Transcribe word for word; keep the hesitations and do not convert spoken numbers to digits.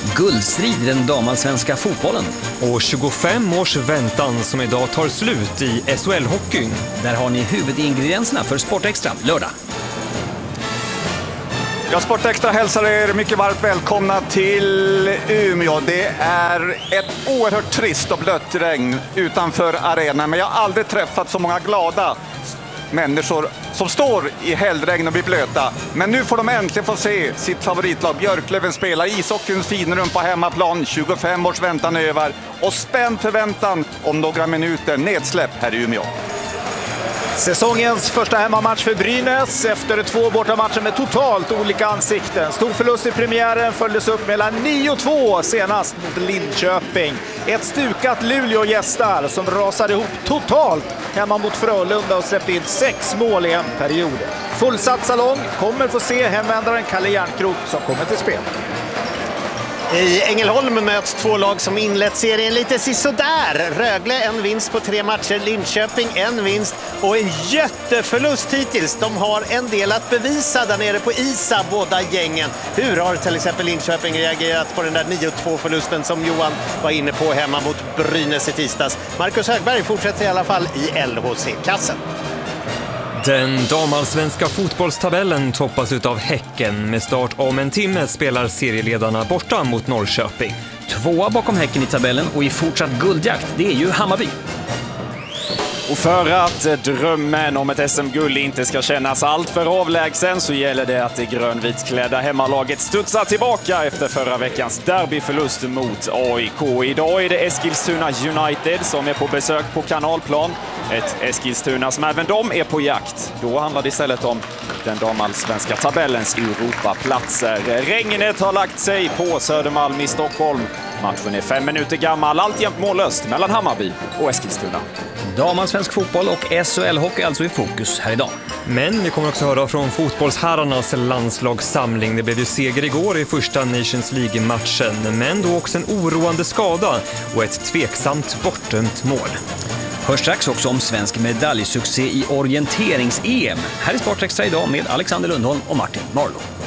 guldstrid i den damallsvenska fotbollen. Och tjugofem års väntan som idag tar slut i S H L-hockeyn. Där har ni huvudingredienserna för Sportextra lördag. Ja, Sportextra hälsar er mycket varmt välkomna till Umeå. Det är ett oerhört trist och blött regn utanför arenan, men jag har aldrig träffat så många glada människor som står i hällregn och blir blöta. Men nu får de äntligen få se sitt favoritlag Björklöven spela ishockeyns finrum på hemmaplan. tjugofem års väntan över och spänd förväntan om några minuter nedsläpp här i Umeå. Säsongens första hemmamatch för Brynäs efter två bortamatcher med totalt olika ansikten. Stor förlust i premiären följdes upp mellan nio två senast mot Linköping. Ett stukat Luleå gästar som rasade ihop totalt hemma mot Frölunda och släppte in sex mål i en period. Fullsatt salong kommer få se hemvändaren Kalle Järnkrok som kommer till spel. I Ängelholm möts två lag som inlett serien lite sisådär. Rögle en vinst på tre matcher, Linköping en vinst och en jätteförlust hittills. De har en del att bevisa där nere på Isa, båda gängen. Hur har till exempel Linköping reagerat på den där nio två-förlusten som Johan var inne på hemma mot Brynäs i tisdags? Marcus Högberg fortsätter i alla fall i L H C-kassen. Den damallsvenska fotbollstabellen toppas utav Häcken. Med start om en timme spelar serieledarna borta mot Norrköping. Tvåa bakom Häcken i tabellen och i fortsatt guldjakt, det är ju Hammarby. Och för att drömmen om ett S M-guld inte ska kännas allt för avlägsen så gäller det att det grönvitklädda hemmalaget studsar tillbaka efter förra veckans derbyförlust mot A I K. Idag är det Eskilstuna United som är på besök på Kanalplan. Ett Eskilstuna som även de är på jakt. Då handlar det istället om den damallsvenska tabellens Europaplatser. Regnet har lagt sig på Södermalm i Stockholm. Matchen är fem minuter gammal, alltjämt mållöst mellan Hammarby och Eskilstuna. Damallsvensk fotboll och S H L-hockey alltså i fokus här idag. Men vi kommer också höra från fotbollsherrarnas landslagssamling. Det blev ju seger igår i första Nations League-matchen, men då också en oroande skada och ett tveksamt bortdömt mål. Hörs strax också om svensk medaljsuccé i orienterings-E M. Här är Sportextra idag med Alexander Lundholm och Martin Marlow.